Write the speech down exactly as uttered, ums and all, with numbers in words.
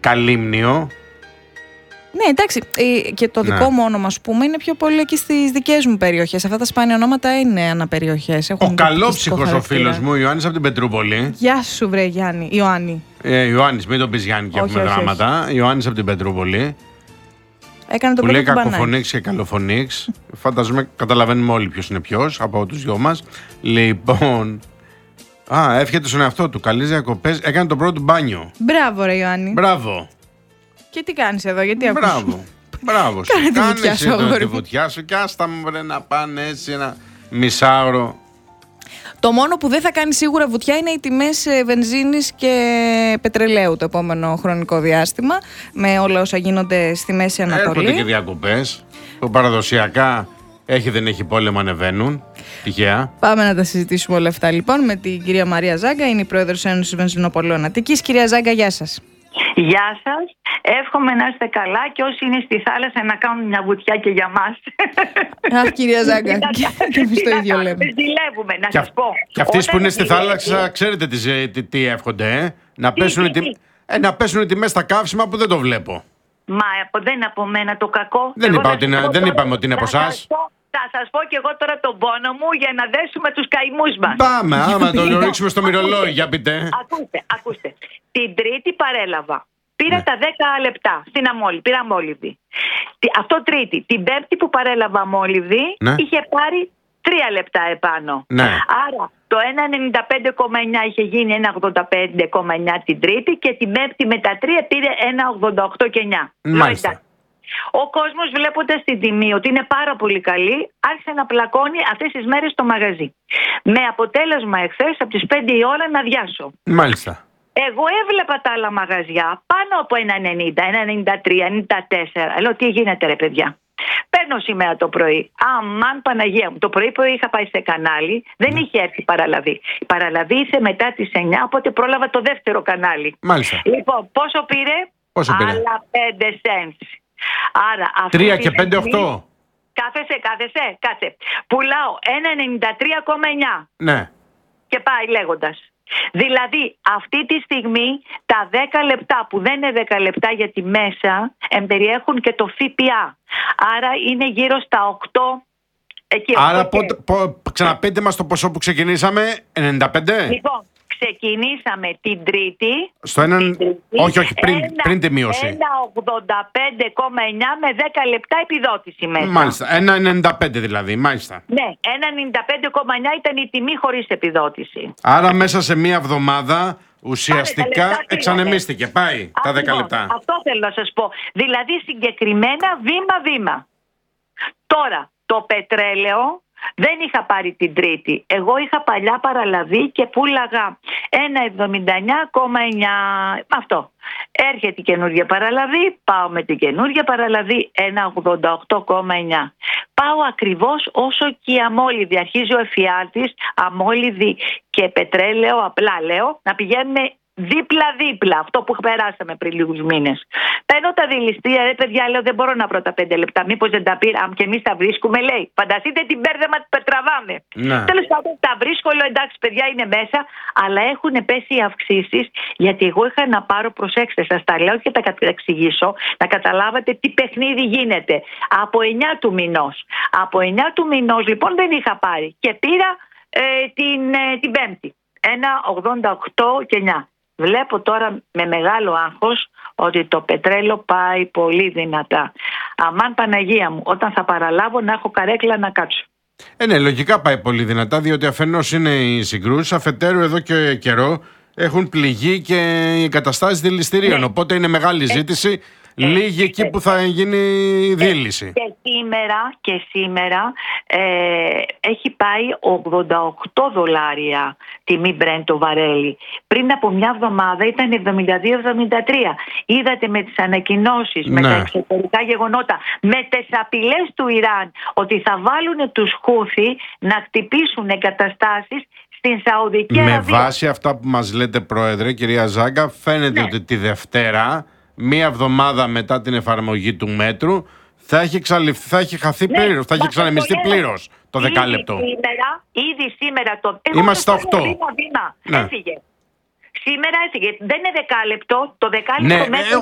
Καλύμνιο. Ναι, εντάξει. Και το δικό Ναι. μου όνομα, ας πούμε, είναι πιο πολύ εκεί στις δικές μου περιοχές. Αυτά τα σπάνια ονόματα είναι αναπεριοχές. Ο καλόψυχος ο φίλος μου, ο Ιωάννης από την Πετρούπολη. Γεια σου, βρε Γιάννη. Ιωάννη. Ε, Ιωάννης, μην τον πεις Γιάννη και Όχι, έχουμε όχι, δράματα. Ιωάννης από την Πετρούπολη. Έκανε το Που πρώτο λέει του μπανάκι. κακοφωνίξ και καλοφωνίξ. Φανταζομαι καταλαβαίνουμε όλοι ποιος είναι ποιος από τους δυο μας. Λοιπόν. Α, εύχεται στον εαυτό του. Καλές διακοπές. Έκανε το πρώτο του μπάνιο. Μπράβο, ρε Ιωάννη. Μπράβο. Και τι κάνεις εδώ, γιατί ακούς. Μπράβο. Μπράβο σου. Κάνε τη βουτιά Κάνεις σου, εδώ αγόρι τη μου. βουτιά σου και άστα μου βρε, να πάνε έτσι ένα μισάωρο. Το μόνο που δεν θα κάνει σίγουρα βουτιά είναι οι τιμές ε, βενζίνης και πετρελαίου το επόμενο χρονικό διάστημα, με όλα όσα γίνονται στη Μέση Ανατολή. Έρχονται και διακοπές που παραδοσιακά έχει δεν έχει πόλεμο ανεβαίνουν. Τυχαία. Πάμε να τα συζητήσουμε όλα αυτά λοιπόν με την κυρία Μαρία Ζάγκα, είναι η πρόεδρος Ένωσης Βενζινοπολών Αττικής. Κυρία Ζάγκα, γεια σας. Γεια σας. Εύχομαι να είστε καλά και όσοι είναι στη θάλασσα να κάνουν μια βουτιά και για μας. Αχ, κυρία Ζάγκα, και εμείς το ίδιο λέμε. Ζηλεύουμε, να Και, σας πω. και αυτοί Όταν που είναι στη ζηλεύει- θάλασσα, ξέρετε τι, ζε- τι, τι εύχονται, ε? Να, Τι, πέσουν τι, τι, τι? ε, να πέσουν οι τιμές στα καύσιμα που δεν το βλέπω. Μα από- δεν είναι από μένα το κακό. Δεν Εγώ είπα θα ότι σας είναι- πω δεν τώρα- είπαμε ότι είναι από θα σας εσάς. πω- Θα σας πω και εγώ τώρα τον πόνο μου για να δέσουμε τους καημούς μας. Πάμε, άμα το ρίξουμε στο μυρολόι, για πείτε. Ακούστε, ακούστε. Την Τρίτη παρέλαβα. Πήρα Ναι. τα δέκα λεπτά στην Αμόλυβδη. Πήρα Αμόλυβδη. Τι- Αυτό Τρίτη. Την Πέμπτη που παρέλαβα Αμόλυβδη Ναι. είχε πάρει τρία λεπτά επάνω. Ναι. Άρα το ένα ενενήντα πέντε κόμμα εννιά είχε γίνει ένα ογδόντα πέντε κόμμα εννιά την Τρίτη και την Πέμπτη με τα τρία πήρε ένα ογδόντα οκτώ κόμμα εννιά. Μάλιστα. Λέω, εντάξει. Ο κόσμος βλέποντας την τιμή ότι είναι πάρα πολύ καλή, άρχισε να πλακώνει αυτές τις μέρες στο μαγαζί. Με αποτέλεσμα εχθές από τις πέντε η ώρα να διάσω. Μάλιστα. Εγώ έβλεπα τα άλλα μαγαζιά πάνω από ένα ενενήντα, ένα ενενήντα τρία, ενενήντα τέσσερα. Λέω τι γίνεται ρε παιδιά. Παίρνω σήμερα το πρωί. Αμάν Παναγία μου. Το πρωί που είχα πάει σε κανάλι δεν είχε έρθει η παραλαβή. Η παραλαβή ήρθε μετά τις εννιά, οπότε πρόλαβα το δεύτερο κανάλι. Μάλιστα. Λοιπόν, πόσο πήρε? Πόσο πήρε? Άλλα πέντε cents. Άρα αυτή Τρία τη και πέντε στιγμή- οκτώ. Κάθεσε, κάθεσε, κάτσε. Πουλάω ένα ενενήντα τρία κόμμα εννιά. Ναι. Και πάει λέγοντας. Δηλαδή αυτή τη στιγμή τα δέκα λεπτά που δεν είναι δέκα λεπτά για τη μέσα εμπεριέχουν και το ΦΠΑ. Άρα είναι γύρω στα οκτώ. Εκεί, Άρα οκτώ και- πότε, πο- ξαναπείτε μας το ποσό που ξεκινήσαμε, ενενήντα πέντε. Λοιπόν, ξεκινήσαμε την Τρίτη. Στο έναν. την Τρίτη, Όχι, όχι, πριν, ένα- πριν τη μείωση. ένα ογδόντα πέντε κόμμα εννιά με δέκα λεπτά επιδότηση μέσα. Μάλιστα. Ένα ενενήντα πέντε δηλαδή. Μάλιστα. Ναι, ένα ενενήντα πέντε κόμμα εννιά ήταν η τιμή χωρίς επιδότηση. Άρα μέσα σε μία εβδομάδα Πάνε τα ουσιαστικά λεπτά φύγανε. εξανεμίστηκε. Πάει τα δέκα Ακριβώς. λεπτά. Αυτό θέλω να σας πω. Δηλαδή συγκεκριμένα βήμα-βήμα. Τώρα, το πετρέλαιο δεν είχα πάρει την Τρίτη. Εγώ είχα παλιά παραλαβή και πούλαγα ένα εβδομήντα εννιά κόμμα εννιά. Αυτό. Έρχεται η καινούργια παραλαβή, πάω με την καινούργια παραλαβή ένα ογδόντα οκτώ κόμμα εννιά. Πάω ακριβώς όσο και η αμόλυβδη. Αρχίζει ο εφιάλτης, αμόλυβδη και πετρέλαιο, απλά λέω, να πηγαίνουν δίπλα-δίπλα, αυτό που περάσαμε πριν λίγους μήνες. Παίρνω τα δηληστήρια, ρε παιδιά, λέω δεν μπορώ να βρω τα πέντε λεπτά. Μήπως δεν τα πήρα, αν και εμείς τα βρίσκουμε, λέει. Φανταστείτε την μπέρδεμα που τραβάμε. Ναι. Τέλος πάντων, τα βρίσκω, λέω εντάξει, παιδιά είναι μέσα, αλλά έχουν πέσει οι αυξήσεις, γιατί εγώ είχα να πάρω, προσέξτε, σας τα λέω και τα εξηγήσω, να καταλάβατε τι παιχνίδι γίνεται. Από εννιά του μηνός. Από εννιά του μηνός, λοιπόν, δεν είχα πάρει. Και πήρα ε, την, ε, την Πέμπτη. ένα ογδόντα οκτώ και εννιά. Βλέπω τώρα με μεγάλο άγχος ότι το πετρέλαιο πάει πολύ δυνατά. Αμάν Παναγία μου, όταν θα παραλάβω να έχω καρέκλα να κάτσω. Ε, ναι, λογικά πάει πολύ δυνατά, διότι αφενός είναι οι συγκρούσεις, αφετέρου εδώ και καιρό έχουν πληγεί και οι εγκαταστάσεις δηληστηρίων. Ναι. Οπότε είναι μεγάλη ζήτηση, ε, λίγη ε, εκεί που θα γίνει η δίληση. Και σήμερα, και σήμερα ε, έχει πάει ογδόντα οκτώ δολάρια τιμή Brent το βαρέλι. Πριν από μια εβδομάδα ήταν εβδομήντα δύο εβδομήντα τρία. Είδατε με τις ανακοινώσεις, με Ναι. τα εξωτερικά γεγονότα, με τις απειλές του Ιράν ότι θα βάλουν τους Χούθι να χτυπήσουν εγκαταστάσεις στην Σαουδική Με Αραβία. βάση αυτά που μας λέτε, Πρόεδρε, κυρία Ζάγκα, φαίνεται Ναι. ότι τη Δευτέρα, μία εβδομάδα μετά την εφαρμογή του μέτρου, θα έχει εξαλειφθεί, θα έχει χαθεί Ναι, πλήρως, θα έχει μα εξανεμιστεί το λέω. πλήρως το Ήδη δεκάλεπτο. Σήμερα, ήδη σήμερα το. Εγώ Είμαστε το στα λέω οκτώ. Βήμα, βήμα. Ναι. Έφυγε. Σήμερα έφυγε. Δεν είναι δεκάλεπτο. Το δεκάλεπτο Ναι, μέτρο